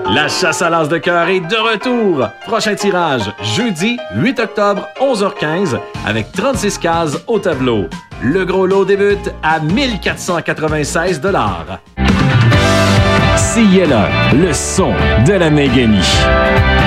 La chasse à l'as de cœur est de retour. Prochain tirage, jeudi 8 octobre, 11h15, avec 36 cases au tableau. Le gros lot débute à 1496 $. CILA, le son de la Néguénie.